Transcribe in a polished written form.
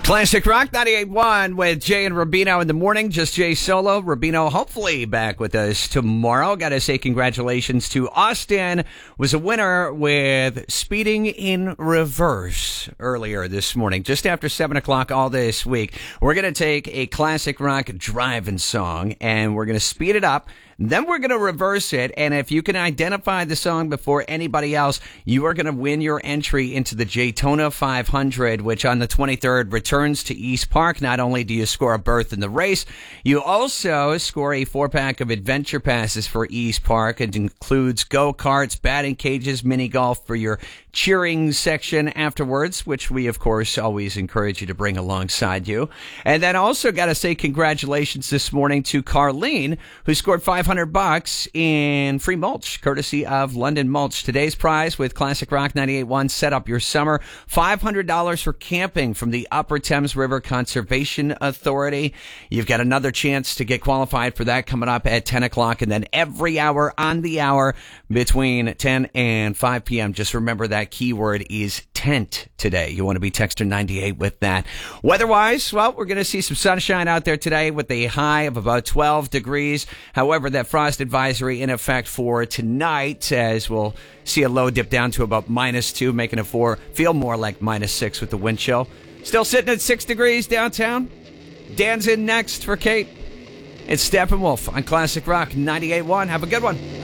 Classic Rock 98.1 with Jay and Rubino in the morning. Just Jay solo. Rubino hopefully back with us tomorrow. Got to say congratulations to Austin. Was a winner with Speeding in Reverse earlier this morning, just after 7 o'clock all this week. We're going to take a classic rock driving song and we're going to speed it up. Then we're going to reverse it, and if you can identify the song before anybody else, you are going to win your entry into the Daytona 500, which on the 23rd returns to East Park. Not only do you score a berth in the race, you also score a 4-pack of adventure passes for East Park. It includes go-karts, batting cages, mini golf for your cheering section afterwards, which we, of course, always encourage you to bring alongside you. And then also got to say congratulations this morning to Carlene, who scored $500 in free mulch, courtesy of London Mulch. Today's prize with Classic Rock 98.1, Set Up Your Summer, $500 for camping from the Upper Thames River Conservation Authority. You've got another chance to get qualified for that coming up at 10 o'clock, and then every hour on the hour between 10 and 5 p.m. Just remember that keyword is tent today. You want to be Texter 98 with that. Weather-wise, well, we're going to see some sunshine out there today with a high of about 12 degrees. However, that frost advisory in effect for tonight, as we'll see a low dip down to about -2, making it feel more like -6 with the wind chill. Still sitting at 6 degrees downtown. Dan's in next for Kate. It's Steppenwolf on Classic Rock 98.1. Have a good one.